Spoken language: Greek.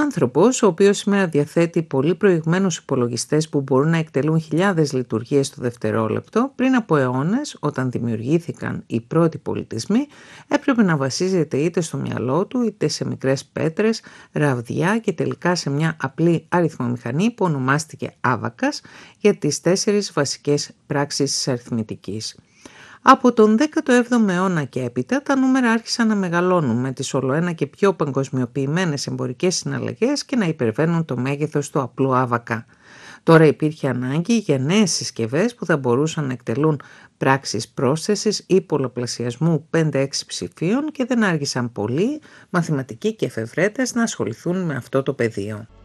άνθρωπος, ο οποίος σήμερα διαθέτει πολύ προηγμένους υπολογιστές που μπορούν να εκτελούν χιλιάδες λειτουργίες το δευτερόλεπτο, πριν από αιώνες, όταν δημιουργήθηκαν οι πρώτοι πολιτισμοί, έπρεπε να βασίζεται είτε στο μυαλό του, είτε σε μικρές πέτρες, ραβδιά και τελικά σε μια απλή αριθμομηχανή που ονομάστηκε άβακας για τις 4 βασικές πράξεις της αριθμητικής. Από τον 17ο αιώνα και έπειτα τα νούμερα άρχισαν να μεγαλώνουν με τις ολοένα και πιο παγκοσμιοποιημένες εμπορικές συναλλαγές και να υπερβαίνουν το μέγεθος του απλού άβακα. Τώρα υπήρχε ανάγκη για νέες συσκευές που θα μπορούσαν να εκτελούν πράξεις πρόσθεσης ή πολλαπλασιασμού 5-6 ψηφίων και δεν άργησαν πολλοί μαθηματικοί και εφευρέτες να ασχοληθούν με αυτό το πεδίο.